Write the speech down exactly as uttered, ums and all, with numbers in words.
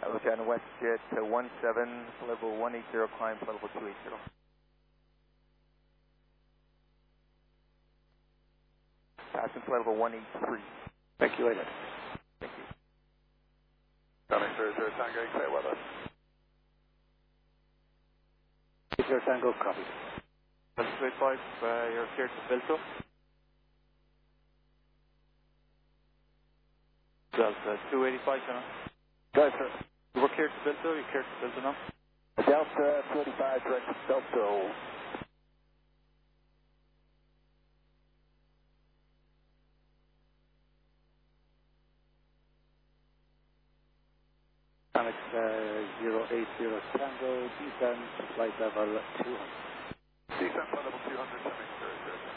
Luciano WestJet to one seven, level one eight zero, climb level two eight zero. Passing level one eight three. Thank you, Elliot. Thank you. Coming zero zero Tango, clear weather. Zero Tango, copy. Delta two eight five, uh, you're cleared to Filto. Delta two eighty-five, Channel. Go ahead, sir. You were cleared to Filto, you're cleared to Filto now? Delta two eighty-five, direct to Delta. Alex uh, zero eight zero Tango, descent, flight level two hundred. Descent flight level two hundred, coming.